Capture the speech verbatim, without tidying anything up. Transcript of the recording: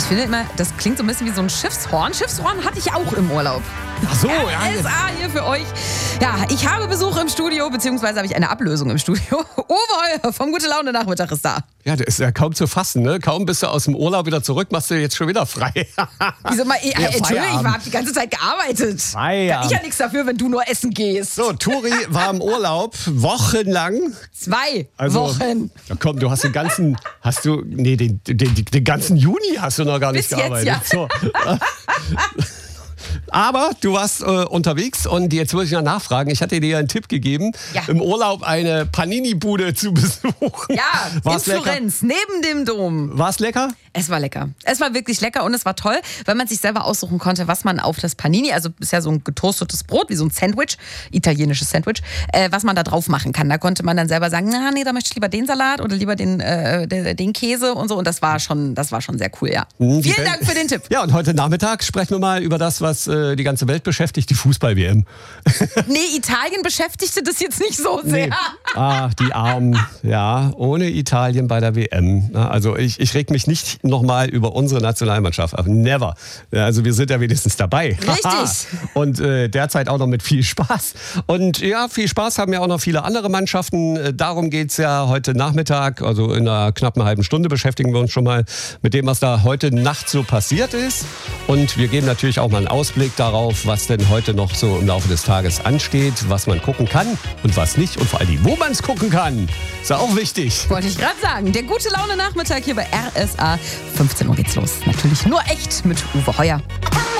Ich finde immer, das klingt so ein bisschen wie so ein Schiffshorn. Schiffshorn hatte ich auch im Urlaub. Ach so, ja. R S A hier für euch. Ja, ich habe Besuch im Studio, beziehungsweise habe ich eine Ablösung im Studio. Uwe Heuer vom Gute Laune Nachmittag ist da. Ja, der ist ja kaum zu fassen, ne? Kaum bist du aus dem Urlaub wieder zurück, machst du jetzt schon wieder frei. Wieso mal, äh, Ja, Entschuldigung, ich Feierabend. habe die ganze Zeit gearbeitet. Feierabend. Kann ich ja nichts dafür, wenn du nur essen gehst. So, Turi war im Urlaub, wochenlang. Zwei Also, Wochen. Ja, komm, du hast den ganzen, hast du, nee, den, den, den ganzen Juni hast du noch gar nicht Bis jetzt, gearbeitet. ja. So. Aber du warst äh, unterwegs und jetzt muss ich noch nachfragen. Ich hatte dir ja einen Tipp gegeben, Ja. im Urlaub eine Panini-Bude zu besuchen. Ja, War's in lecker? Florenz, neben dem Dom. War's lecker? Es war lecker. Es war wirklich lecker und es war toll, weil man sich selber aussuchen konnte, was man auf das Panini, also ist ja so ein getoastetes Brot, wie so ein Sandwich, italienisches Sandwich, äh, was man da drauf machen kann. Da konnte man dann selber sagen, na nee, da möchte ich lieber den Salat oder lieber den, äh, den, den Käse und so. Und das war schon, das war schon sehr cool, ja. Mhm, die Vielen Welt- Dank für den Tipp. Ja, und heute Nachmittag sprechen wir mal über das, was äh, die ganze Welt beschäftigt, die Fußball-W M. Nee, Italien beschäftigte das jetzt nicht so sehr. Nee. Ah, die Armen. Ja, ohne Italien bei der W M. Na, also ich, ich reg mich nicht nochmal über unsere Nationalmannschaft auf. Never. Ja, also wir sind ja wenigstens dabei. Richtig. Und äh, derzeit auch noch mit viel Spaß. Und ja, viel Spaß haben ja auch noch viele andere Mannschaften. Äh, Darum geht's ja heute Nachmittag. Also in einer knappen halben Stunde beschäftigen wir uns schon mal mit dem, was da heute Nacht so passiert ist. Und wir geben natürlich auch mal einen Ausblick darauf, was denn heute noch so im Laufe des Tages ansteht, was man gucken kann und was nicht und vor allem, wo man es gucken kann. Ist ja auch wichtig. Wollte ich gerade sagen. Der gute Laune Nachmittag hier bei R S A. fünfzehn Uhr geht's los. Natürlich nur echt mit Uwe Heuer.